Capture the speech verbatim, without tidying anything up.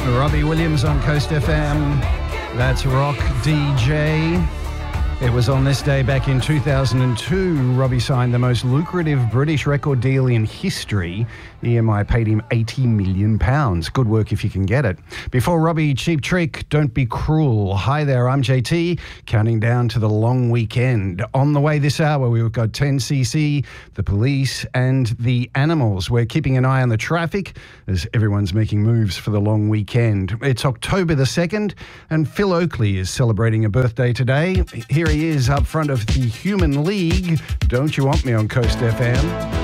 Robbie Williams on Coast F M. That's Rock D J. It was on this day back in two thousand two, Robbie signed the most lucrative British record deal in history. E M I paid him eighty million pounds. Good work if you can get it. Before Robbie, Cheap Trick, Don't Be Cruel. Hi there, I'm J T, counting down to the long weekend. On the way this hour, we've got ten C C, the Police and the Animals. We're keeping an eye on the traffic as everyone's making moves for the long weekend. It's October the second and Phil Oakley is celebrating a birthday today. Here he is up front of the Human League. Don't You Want Me on Coast F M.